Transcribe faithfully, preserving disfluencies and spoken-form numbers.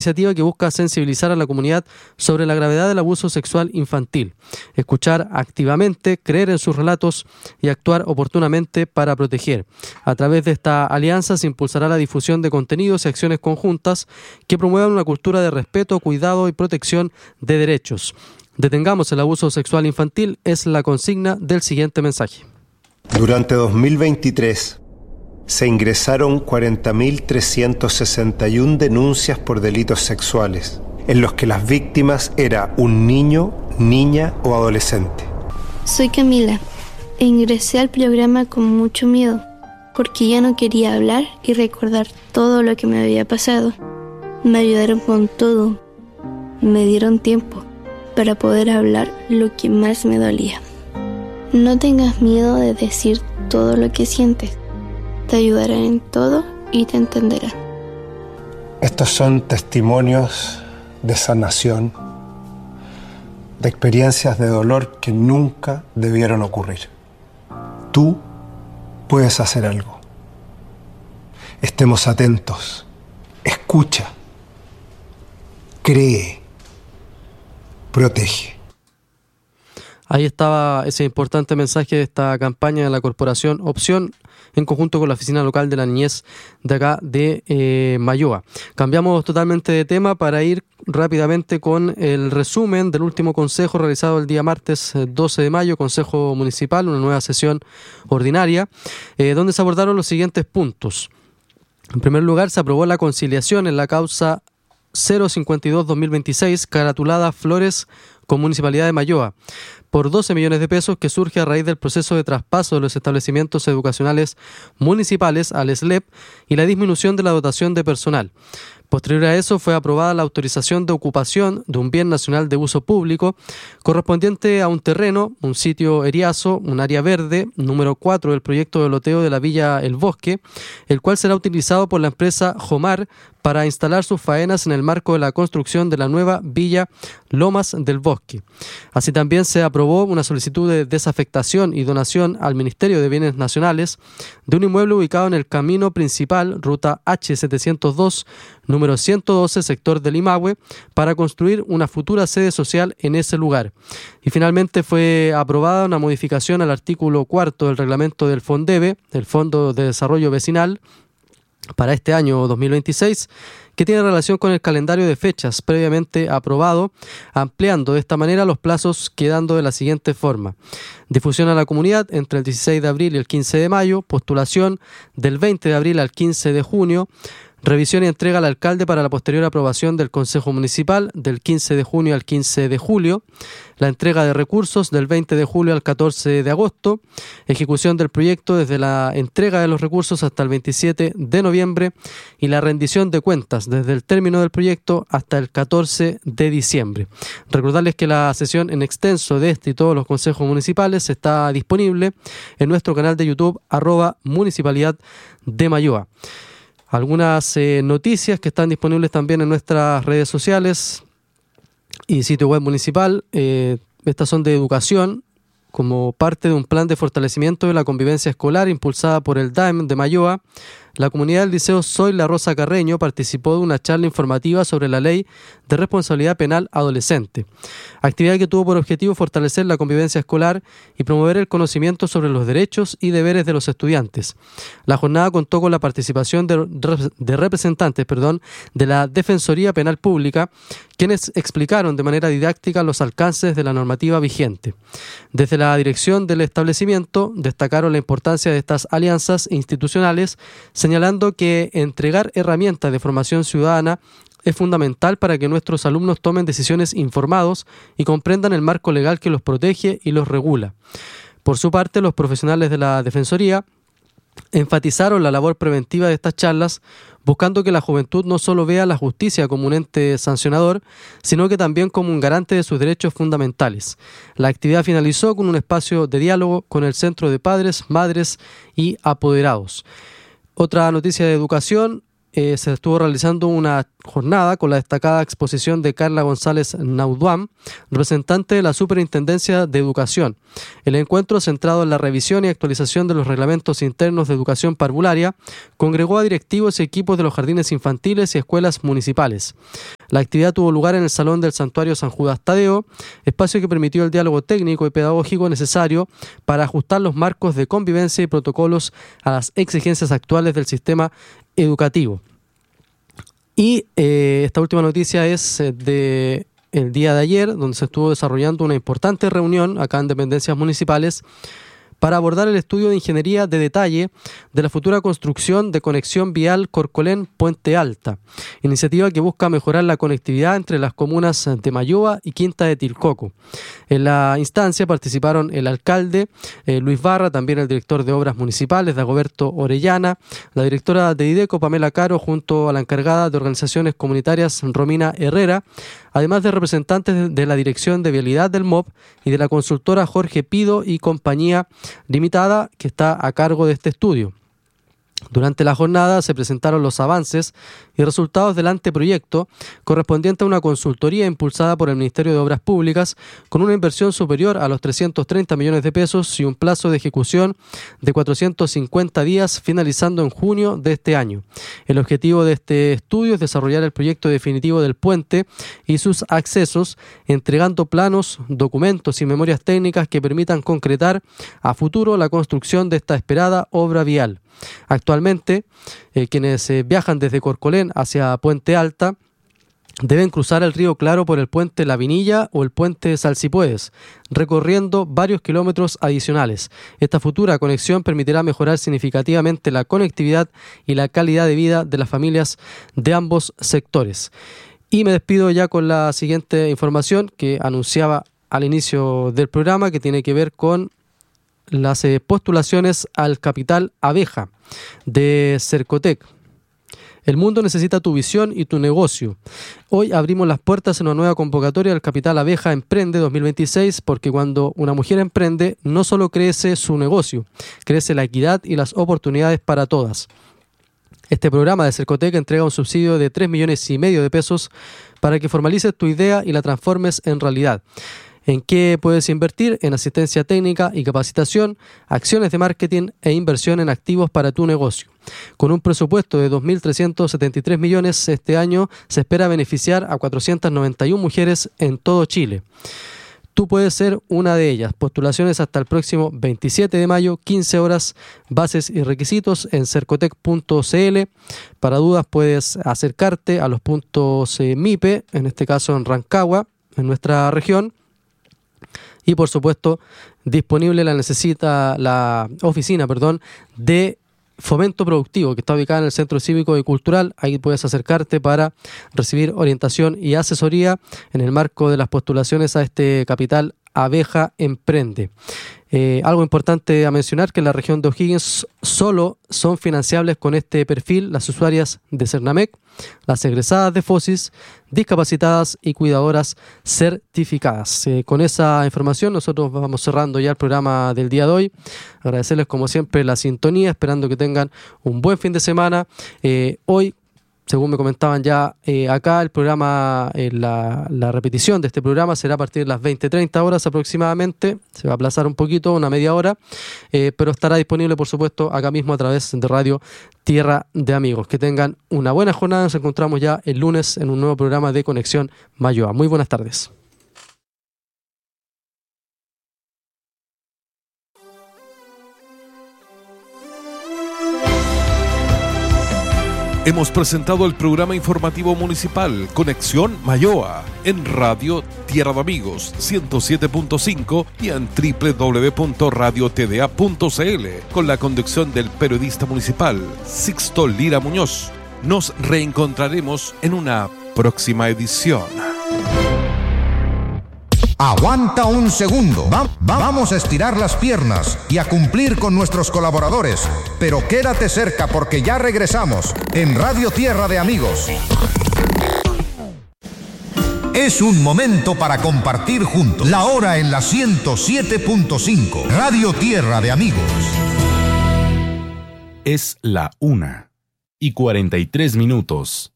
iniciativa que busca sensibilizar a la comunidad sobre la gravedad del abuso sexual infantil, escuchar activamente, creer en sus relatos y actuar oportunamente para proteger. A través de esta alianza se impulsará la difusión de contenidos y acciones conjuntas que promuevan una cultura de respeto, cuidado y protección de derechos. Detengamos el abuso sexual infantil es la consigna del siguiente mensaje. Durante dos mil veintitrés se ingresaron cuarenta mil trescientas sesenta y una denuncias por delitos sexuales, en los que las víctimas eran un niño, niña o adolescente. Soy Camila e ingresé al programa con mucho miedo, porque ya no quería hablar y recordar todo lo que me había pasado. Me ayudaron con todo, me dieron tiempo para poder hablar lo que más me dolía. No tengas miedo de decir todo lo que sientes. Te ayudarán en todo y te entenderán. Estos son testimonios de sanación, de experiencias de dolor que nunca debieron ocurrir. Tú puedes hacer algo. Estemos atentos. Escucha. Cree. Protege. Ahí estaba ese importante mensaje de esta campaña de la Corporación Opción en conjunto con la Oficina Local de la Niñez de acá de eh, Mayoa. Cambiamos totalmente de tema para ir rápidamente con el resumen del último consejo realizado el día martes doce de mayo, Consejo Municipal, una nueva sesión ordinaria, eh, donde se abordaron los siguientes puntos. En primer lugar, se aprobó la conciliación en la causa cero cincuenta y dos guión dos mil veintiséis, caratulada Flores con Municipalidad de Mayoa, por doce millones de pesos, que surge a raíz del proceso de traspaso de los establecimientos educacionales municipales al S L E P y la disminución de la dotación de personal. Posterior a eso fue aprobada la autorización de ocupación de un bien nacional de uso público correspondiente a un terreno, un sitio eriazo, un área verde, número cuatro del proyecto de loteo de la Villa El Bosque, el cual será utilizado por la empresa Jomar para instalar sus faenas en el marco de la construcción de la nueva Villa Lomas del Bosque. Así también se aprobó una solicitud de desafectación y donación al Ministerio de Bienes Nacionales de un inmueble ubicado en el camino principal, ruta H setecientos dos, número ciento doce, sector del Limahue, para construir una futura sede social en ese lugar. Y finalmente fue aprobada una modificación al artículo cuarto del reglamento del FONDEVE, el Fondo de Desarrollo Vecinal, para este año dos mil veintiséis, que tiene relación con el calendario de fechas previamente aprobado, ampliando de esta manera los plazos, quedando de la siguiente forma: difusión a la comunidad entre el dieciséis de abril y el quince de mayo, postulación del veinte de abril al quince de junio, revisión y entrega al alcalde para la posterior aprobación del Consejo Municipal del quince de junio al quince de julio, la entrega de recursos del veinte de julio al catorce de agosto, ejecución del proyecto desde la entrega de los recursos hasta el veintisiete de noviembre y la rendición de cuentas desde el término del proyecto hasta el catorce de diciembre. Recordarles que la sesión en extenso de este y todos los consejos municipales está disponible en nuestro canal de YouTube, arroba Municipalidad de Mayoa. Algunas eh, noticias que están disponibles también en nuestras redes sociales y sitio web municipal. Eh, estas son de educación, como parte de un plan de fortalecimiento de la convivencia escolar impulsada por el D A E M de Mayoa. La comunidad del Liceo Soy La Rosa Carreño participó de una charla informativa sobre la Ley de Responsabilidad Penal Adolescente, actividad que tuvo por objetivo fortalecer la convivencia escolar y promover el conocimiento sobre los derechos y deberes de los estudiantes. La jornada contó con la participación de, de representantes perdón, de la Defensoría Penal Pública, quienes explicaron de manera didáctica los alcances de la normativa vigente. Desde la dirección del establecimiento destacaron la importancia de estas alianzas institucionales, señalando que entregar herramientas de formación ciudadana es fundamental para que nuestros alumnos tomen decisiones informados y comprendan el marco legal que los protege y los regula. Por su parte, los profesionales de la Defensoría enfatizaron la labor preventiva de estas charlas, buscando que la juventud no solo vea la justicia como un ente sancionador, sino que también como un garante de sus derechos fundamentales. La actividad finalizó con un espacio de diálogo con el Centro de Padres, Madres y Apoderados. Otra noticia de educación, eh, se estuvo realizando una jornada con la destacada exposición de Carla González Nauduam, representante de la Superintendencia de Educación. El encuentro, centrado en la revisión y actualización de los reglamentos internos de educación parvularia, congregó a directivos y equipos de los jardines infantiles y escuelas municipales. La actividad tuvo lugar en el Salón del Santuario San Judas Tadeo, espacio que permitió el diálogo técnico y pedagógico necesario para ajustar los marcos de convivencia y protocolos a las exigencias actuales del sistema educativo. Y eh, esta última noticia es eh, de el día de ayer, donde se estuvo desarrollando una importante reunión acá en dependencias municipales para abordar el estudio de ingeniería de detalle de la futura construcción de conexión vial Corcolén-Puente Alta, iniciativa que busca mejorar la conectividad entre las comunas de Mayoa y Quinta de Tilcoco. En la instancia participaron el alcalde eh, Luis Barra, también el director de Obras Municipales, Dagoberto Orellana, la directora de IDECO, Pamela Caro, junto a la encargada de Organizaciones Comunitarias, Romina Herrera, además de representantes de la Dirección de Vialidad del M O P y de la consultora Jorge Pido y Compañía Limitada, que está a cargo de este estudio. Durante la jornada se presentaron los avances y resultados del anteproyecto correspondiente a una consultoría impulsada por el Ministerio de Obras Públicas con una inversión superior a los trescientos treinta millones de pesos y un plazo de ejecución de cuatrocientos cincuenta días, finalizando en junio de este año. El objetivo de este estudio es desarrollar el proyecto definitivo del puente y sus accesos, entregando planos, documentos y memorias técnicas que permitan concretar a futuro la construcción de esta esperada obra vial. Actualmente, eh, quienes eh, viajan desde Corcolén hacia Puente Alta deben cruzar el río Claro por el puente La Vinilla o el puente Salsipuedes, recorriendo varios kilómetros adicionales. Esta futura conexión permitirá mejorar significativamente la conectividad y la calidad de vida de las familias de ambos sectores. Y me despido ya con la siguiente información que anunciaba al inicio del programa, que tiene que ver con las eh, postulaciones al capital abeja de Cercotec. El mundo necesita tu visión y tu negocio. Hoy abrimos las puertas en una nueva convocatoria del Capital Abeja Emprende dos mil veintiséis, porque cuando una mujer emprende, no solo crece su negocio, crece la equidad y las oportunidades para todas. Este programa de Cercotec entrega un subsidio de tres millones y medio de pesos para que formalices tu idea y la transformes en realidad. ¿En qué puedes invertir? En asistencia técnica y capacitación, acciones de marketing e inversión en activos para tu negocio. Con un presupuesto de dos mil trescientos setenta y tres millones, este año se espera beneficiar a cuatrocientas noventa y una mujeres en todo Chile. Tú puedes ser una de ellas. Postulaciones hasta el próximo veintisiete de mayo, quince horas, bases y requisitos en cercotec punto c l. Para dudas puedes acercarte a los puntos eh, M I P E, en este caso en Rancagua, en nuestra región. Y por supuesto, disponible la necesita la oficina, perdón, de Fomento Productivo, que está ubicada en el Centro Cívico y Cultural. Ahí puedes acercarte para recibir orientación y asesoría en el marco de las postulaciones a este Capital Abeja Emprende. Eh, algo importante a mencionar, que en la región de O'Higgins solo son financiables con este perfil las usuarias de Cernamec, las egresadas de FOSIS, discapacitadas y cuidadoras certificadas. Eh, con esa información nosotros vamos cerrando ya el programa del día de hoy. Agradecerles como siempre la sintonía, esperando que tengan un buen fin de semana. Eh, hoy, según me comentaban ya eh, acá, el programa, eh, la, la repetición de este programa será a partir de las veinte treinta horas aproximadamente. Se va a aplazar un poquito, una media hora, eh, pero estará disponible, por supuesto, acá mismo a través de Radio Tierra de Amigos. Que tengan una buena jornada. Nos encontramos ya el lunes en un nuevo programa de Conexión Mayoa. Muy buenas tardes. Hemos presentado el programa informativo municipal Conexión Mayoa en Radio Tierra de Amigos ciento siete punto cinco y en doble u doble u doble u punto radio t d a punto c l con la conducción del periodista municipal Sixto Lira Muñoz. Nos reencontraremos en una próxima edición. Aguanta un segundo. Va- va- vamos a estirar las piernas y a cumplir con nuestros colaboradores. Pero quédate cerca porque ya regresamos en Radio Tierra de Amigos. Es un momento para compartir juntos. La hora en la ciento siete punto cinco. Radio Tierra de Amigos. Es la una y cuarenta y tres minutos.